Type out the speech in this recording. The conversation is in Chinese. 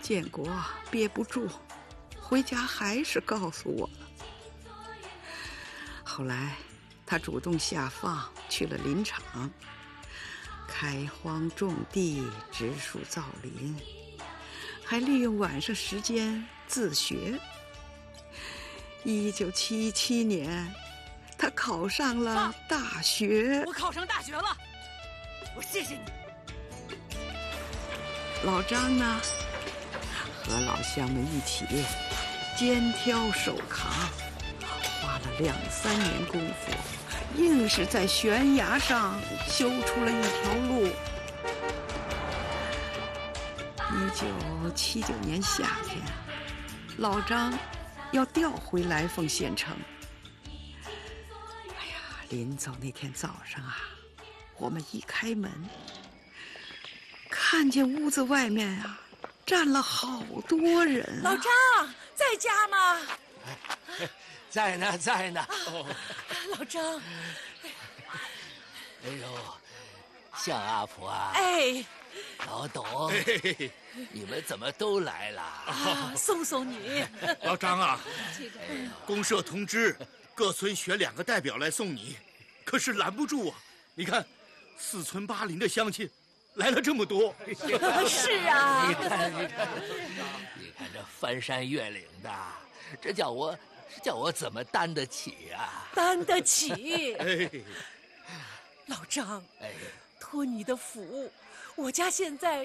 建国憋不住，回家还是告诉我了。后来他主动下放去了林场，开荒种地，植树造林，还利用晚上时间自学。1977年，他考上了大学。 我考上大学了，我谢谢你。 老张呢，和老乡们一起肩挑手扛，花了2、3年功夫，硬是在悬崖上修出了一条路。1979年夏天，老张要调回来凤县城。哎呀，临走那天早上啊，我们一开门，看见屋子外面啊站了好多人。 老张在家吗？ 在呢，在呢。 老张， 哎呦，向阿婆啊！ 哎， 老董，你们怎么都来了？ 送送你。 老张啊，公社通知各村选2个代表来送你，可是拦不住啊！你看，4村8邻的乡亲来了这么多。 是啊， 你看这翻山越岭的，这叫我怎么担得起啊？ 担得起。 哎， 老张， 哎， 托你的福，我家现在